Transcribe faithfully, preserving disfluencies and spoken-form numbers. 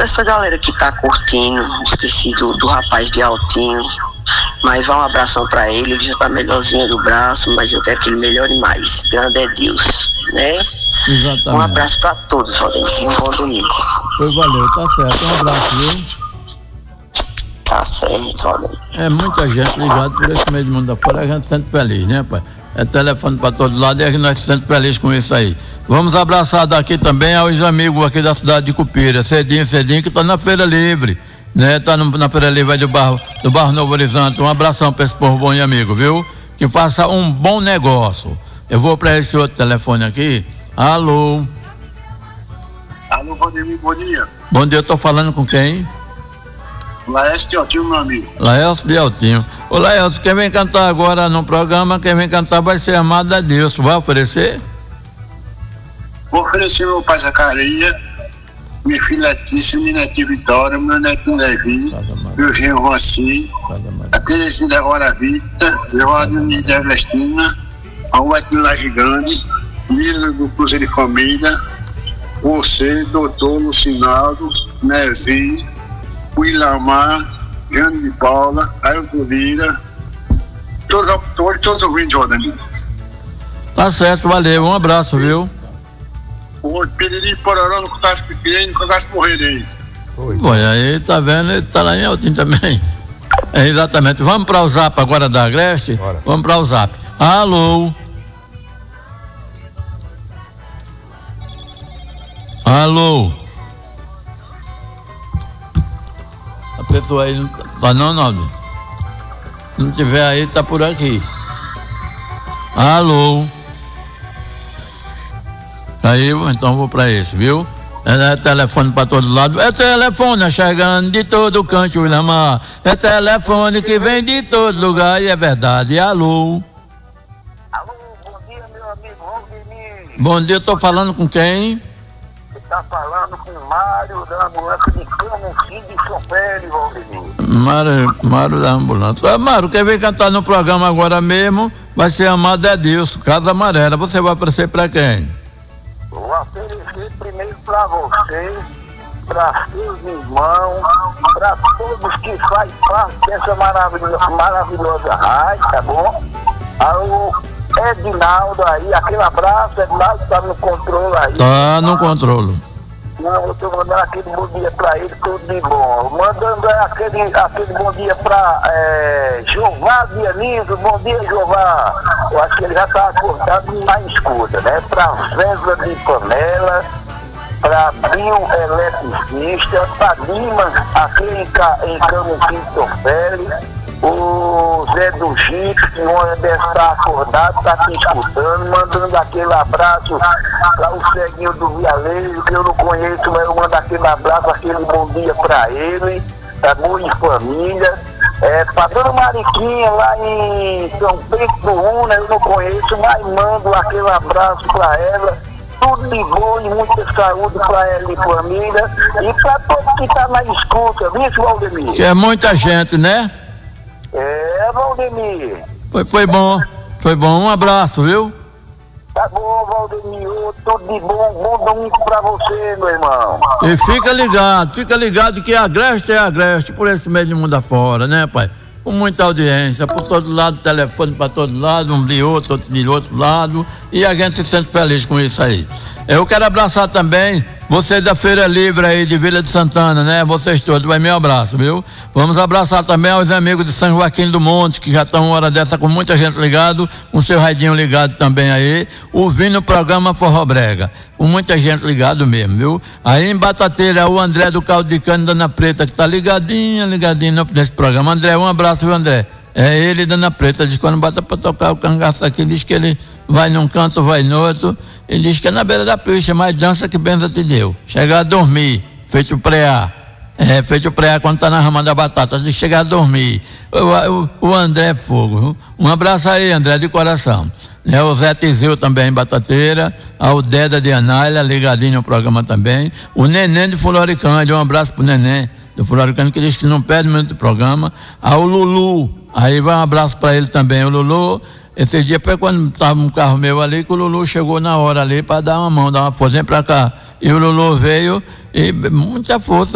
essa galera que tá curtindo, esqueci do, do rapaz de Altinho, mas vai um abração pra ele, ele já tá melhorzinho do braço, mas eu quero que ele melhore mais. Grande é Deus, né? Exatamente. Um abraço pra todos, Valdemir. Um bom domingo. Pois valeu, tá certo. Um abraço, viu? Tá certo, Valdemir. É muita gente ligada por esse meio do mundo afora, a gente se sente feliz, né, pai? É telefone pra todo lado e a gente nós se sente feliz com isso aí. Vamos abraçar daqui também aos amigos aqui da cidade de Cupira, Cedinho, Cedinho, que tá na Feira Livre, né? Tá no, na Feira Livre aí do bairro, do bairro Novo Horizonte. Um abração pra esse povo bom e amigo, viu? Que faça um bom negócio. Eu vou pra esse outro telefone aqui. Alô? Alô, Valdemir, bom dia. Bom dia, eu tô falando com quem? Laércio de Altinho, meu amigo. Laércio de Altinho. Ô Laércio, quem vem cantar agora no programa, quem vem cantar vai ser Amado a Deus. Vai oferecer? Vou oferecer meu pai Zacarias, minha filha Letícia, minha netinha Vitória, meu neto Levi, meu genro Rossi, a Terezinha da Guaravita, Leonardo de Ernestina, a Uete de Laje Grande, Lila do Cruzeiro de Família, você, doutor Lucinaldo, Nezi, Willamar, Jane de Paula, Ailton Lira, todos os autores, todos os ouvintes, Valdemir. Tá certo, valeu, um abraço, viu? O Piriri Pororó no Cotaço Pequeno, no Cotaço Morrer. Bom, aí tá vendo, ele tá lá em Altinho também. É, exatamente. Vamos para o zap agora da Agreste? Bora. Vamos para o zap. Alô? Alô? A pessoa aí não tá, não, não. Se não tiver aí, tá por aqui. Alô? Aí, então vou para esse, viu? É, é telefone para todo lado. É telefone chegando de todo canto, Willamar. É telefone que vem de todo lugar e é verdade. Alô? Alô, bom dia, meu amigo Valdemir. Bom dia, tô falando com quem? Você tá falando com o Mário da ambulância de Camusim de São Pedro, Valdemir. Mário, Mário da ambulância. Ah, Mário, quem vem cantar no programa agora mesmo vai ser Amado é Deus, Casa Amarela. Você vai aparecer para quem? Vou oferecer primeiro para você, para seus irmãos, para todos que fazem parte dessa maravilhosa, maravilhosa rádio, tá bom? Ao Edinaldo aí, aquele abraço, Edinaldo tá no controle aí. Tá no controle. Não, eu tô mandando aquele bom dia pra ele, tudo de bom. Mandando aquele, aquele bom dia pra é, Jová Dianiso, bom dia, Jová. Eu acho que ele já tá acordado na escuta, né? Pra César de Panela, pra Bio Eletricista, pra Lima, aquele em, Ca, em Camusim de Tofele, o Zé do Jeep, que uma deve estar acordado, tá aqui escutando, mandando aquele abraço para o ceguinho do Vialeiro, que eu não conheço, mas eu mando aquele abraço, aquele bom dia para ele, tá bom, em família. É, para Dona Mariquinha lá em São Pedro do Una, eu não conheço, mas mando aquele abraço para ela. Tudo de bom e muita saúde para ela e família. E para todos que tá na escuta, viu, Valdemir? Que é muita gente, né? É, Valdemir. Foi, foi bom, foi bom. Um abraço, viu? Tá bom, Valdemir. Tudo de bom. Bom domingo pra você, meu irmão. E fica ligado, fica ligado que a Agreste é a Agreste por esse meio de mundo afora, né, pai? Com muita audiência, por todo lado, telefone para todo lado, um de outro, outro de outro lado, e a gente se sente feliz com isso aí. Eu quero abraçar também vocês da Feira Livre aí de Vila de Santana, né? Vocês todos, vai meu abraço, viu? Vamos abraçar também aos amigos de São Joaquim do Monte, que já estão hora dessa com muita gente ligado, com seu radinho ligado também aí, ouvindo o programa Forró Brega, com muita gente ligado mesmo, viu? Aí em Batateira, o André do Caldo de Cana, Dona Preta, que tá ligadinho, ligadinho nesse programa. André, um abraço, viu, André? É ele e Dona Preta, diz que quando bota pra tocar o cangaço aqui, diz que ele vai num canto, vai no outro. Ele diz que é na beira da pista, mais dança que benza te deu. Chegar a dormir, feito o preá. É, feito o preá quando tá na rama da batata, diz chegar a dormir. O, o, o André Fogo, viu? Um abraço aí, André, de coração. É, o Zé Tizil também, Batateira, ao Deda de Anália, ligadinho no programa também. O Neném de Floricândia, um abraço pro Neném do Floricândia, que diz que não perde muito do programa. Ao Lulu, aí vai um abraço para ele também, o Lulu. Esse dia foi quando estava um carro meu ali, que o Lulu chegou na hora ali para dar uma mão, dar uma força, vem para cá. E o Lulu veio e muita força.